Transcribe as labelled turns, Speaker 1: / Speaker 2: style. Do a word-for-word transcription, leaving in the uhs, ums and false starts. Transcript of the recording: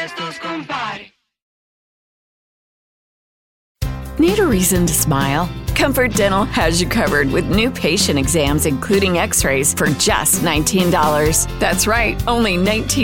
Speaker 1: estos compare.
Speaker 2: Need a reason to smile? Comfort Dental has you covered with new patient exams, including x-rays, for just nineteen dollars. That's right, only nineteen dollars.